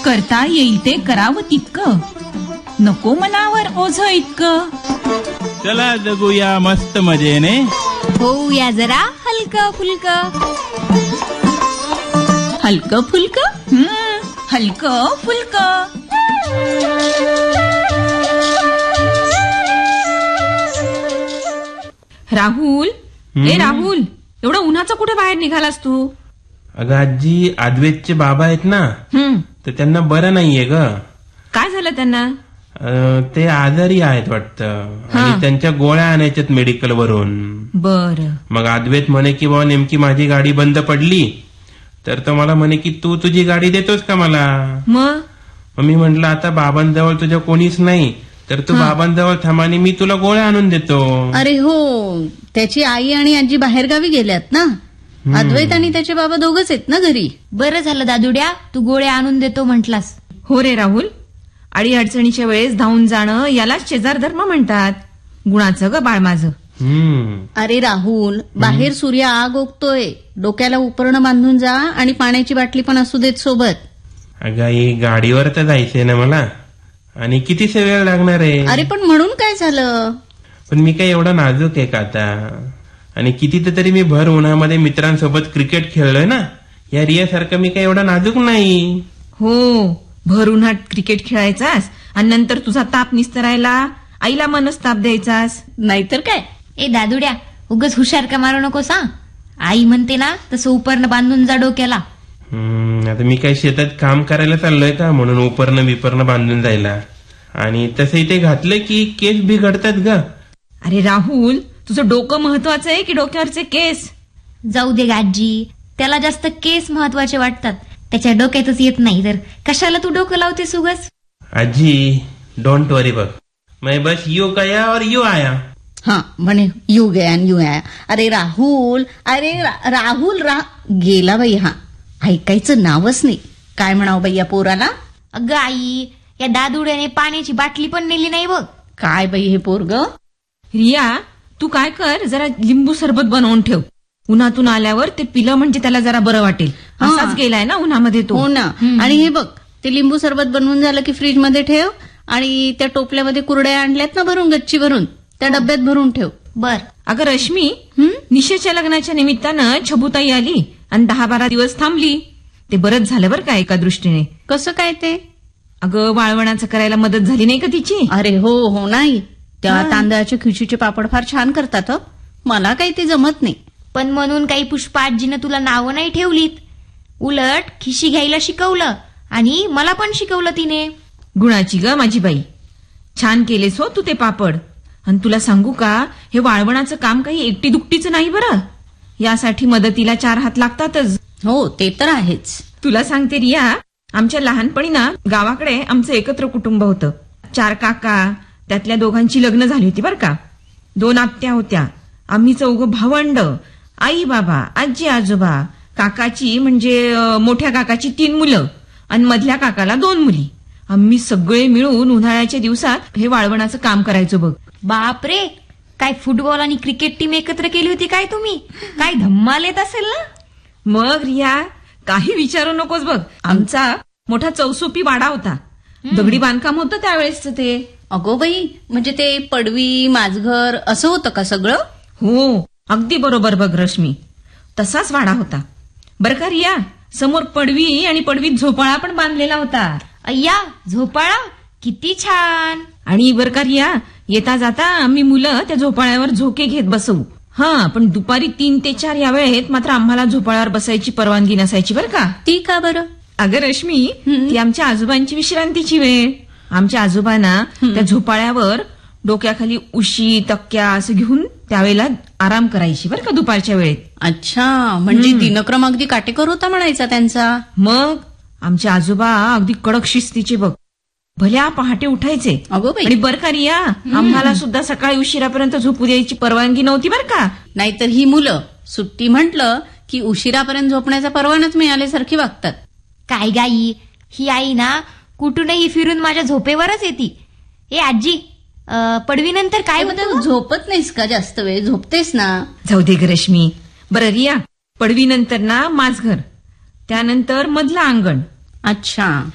करता येईल ते करावं तितकं, नको मनावर ओझ इतकं. चला जगूया मस्त मजेने, होऊया जरा हलकं फुलकं. हलकं फुलकं, हलकं फुलकं. राहुल, ए राहुल, एवढं उन्हाचं कुठे बाहेर निघालास तू? अगं आजी, अद्वैतचे बाबा आहेत ना, तर त्यांना बरं नाहीये ग. काय झालं त्यांना? ते आजारी आहेत वाटतं, आणि त्यांच्या गोळ्या आणायच्यात मेडिकल वरून. बर. मग अद्वैत म्हणे की बाबा नेमकी माझी गाडी बंद पडली, तर तो मला म्हणे की तू तुझी गाडी देतोस का मला. मग मी म्हंटल आता बाबांजवळ तुझ्या कोणीच नाही, तर तू बाबांजवळ थांबानी मी तुला गोळ्या आणून देतो. अरे हो, त्याची आई आणि आजी बाहेरगावी गेल्यात ना. अद्वैत आणि त्याचे बाबा दोघच आहेत ना घरी. बरं झालं दादुड्या, तू गोळ्या आणून देतो म्हटलास. हो रे राहुल, अडीअडचणीच्या वेळेस धावून जाणं यालाच शेजार धर्म म्हणतात. गुणाचं ग बाळ माझं. अरे राहुल, बाहेर सूर्य आग ओकतोय, डोक्याला उपरणं बांधून जा आणि पाण्याची बाटली पण असू देत सोबत. अगं ही गाडीवर तर जायचंय ना मला, आणि कितीसे वेळ लागणार आहे. अरे पण म्हणून काय झालं? पण मी काय एवढा नाजूक आहे का आता? आणि किती तरी मी भर उन्हामध्ये मित्रांसोबत क्रिकेट खेळलोय ना, या रियासारखं मी काय एवढा नाजूक नाही. हो, भर उन्हात क्रिकेट खेळायचास आणि नंतर तुझा ताप निस्तरायला आईला मनस्ताप द्यायचास. नाहीतर काय. ए दादुड्या, उगाच हुशार का मारू नको सा. आई म्हणते ना तसं उपरणं बांधून जा डोक्याला. आता मी काही शेतात काम करायला चाललोय का म्हणून उपरणं बिपरणं बांधून जायला? आणि तसंही ते घातलं की केस बिघडतात ग. अरे राहुल, तुझं डोकं महत्वाचं आहे की डोक्यावरचे केस? जाऊ दे गाजी, त्याला जास्त केस महत्वाचे वाटतात, त्याच्या डोक्यातच येत नाही, तर कशाला तू डोकं लावतेस उगाच? आजी डोंट वरी बघ, मैं बस यू गया और यू आया. हा म्हणे यू गया आणि यू आया. अरे राहुल, अरे राहुल गेला बाई. हा ऐकायचं नावच नाही. काय म्हणावं बाई या पोराला? अगं आई, या दादुड्याने पाण्याची बाटली पण नेली नाही बघ. काय बाई हे पोरग. रिया, तू काय कर, जरा लिंबू सरबत बनवून ठेव. उन्हातून आल्यावर ते पिलं म्हणजे त्याला जरा बरं वाटेल. असाच गेलाय ना उन्हामध्ये तो. हो ना. आणि हे बघ, ते लिंबू सरबत बनवून झालं की फ्रीज मध्ये ठेव, आणि त्या टोपल्यामध्ये कुरड्या आणल्यात ना भरून, गच्ची भरून, त्या डब्यात भरून ठेव. बर. अगं रश्मी, निशेच्या लग्नाच्या निमित्तानं छबुताई आली आणि 10-12 दिवस थांबली. ते बरंच झालं बरं का एका दृष्टीने. कसं काय ते? अगं वाळवणाचं करायला मदत झाली नाही का तिची? अरे हो हो, नाही त्या तांदळाचे खिचीचे पापड फार छान करतात. मला काही ते जमत नाही. पण म्हणून काही पुष्पा आजीनं तुला नावं नाही ठेवलीत, उलट खिशी घ्यायला शिकवलं आणि मला पण शिकवलं तिने. गुणाची ग माझी बाई, छान केलेस हो तू ते पापड. आणि तुला सांगू का, हे वाळवणाचं काम काही एकटी दुकटीचं नाही बरं, यासाठी मदतीला 4 हात लागतातच. हो ते तर आहेच. तुला सांगते रिया, आमच्या लहानपणी ना गावाकडे आमचं एकत्र कुटुंब होतं. 4 काका, त्यातल्या दोघांची लग्न झाली होती बरं का. 2 आत्या होत्या, आम्ही 4 भावंड, आई बाबा, आजी आजोबा, काकाची म्हणजे मोठ्या काकाची 3 मुलं आणि मधल्या काकाला 2 मुली. आम्ही सगळे मिळून उन्हाळ्याच्या दिवसात हे वाळवणाचं काम करायचो बघ. बापरे, काय फुटबॉल आणि क्रिकेट टीम एकत्र केली होती काय तुम्ही? काय धम्माल येत असेल ना. मग रिया, काही विचारू नकोस बघ. आमचा मोठा चौसोपी वाडा होता, दगडी बांधकाम होतं त्यावेळेस ते. अगो बाई, म्हणजे ते पडवी माझघर असं होतं का सगळं? हो, अगदी बरोबर बघ रश्मी, तसाच वाडा होता बरं का रिया. समोर पडवी आणि पडवीत झोपाळा पण बांधलेला होता. अय्या, झोपाळा किती छान. आणि बरं का रिया, येता जाता आम्ही मुलं त्या झोपाळ्यावर झोके घेत बसवू. पण दुपारी 3 ते 4 या वेळेत मात्र आम्हाला झोपाळ्यावर बसायची परवानगी नसायची बरं का. ती का बरं? अगं रश्मी, ती आमच्या आजोबांची विश्रांतीची वेळ. आमच्या आजोबांना त्या झोपाळ्यावर डोक्याखाली उशी तक्क्या असं घेऊन त्यावेळेला आराम करायची बरं का दुपारच्या वेळेत. अच्छा, म्हणजे दिनक्रम अगदी काटेकोर होता म्हणायचा त्यांचा. मग आमचे आजोबा अगदी कडक शिस्तीचे बघ, भल्या पहाटे उठायचे. आणि बरं का रिया, आम्हाला सुद्धा सकाळी उशिरापर्यंत झोपू द्यायची परवानगी नव्हती बरं का. नाहीतर ही मुलं सुट्टी म्हटलं की उशिरापर्यंत झोपण्याचा परवानाच मिळाल्यासारखी वागतात. काय गाई, ही आई ना कुठूनही फिरून माझ्या झोपेवरच येते. ए आजी, पडवीनंतर काय होतं? झोपत नाहीस का जास्त वेळ? झोपतेस ना. जाऊ दे ग रश्मी. बरं रिया, पडवीनंतर ना माझघर, त्यानंतर मधलं अंगण. अच्छा.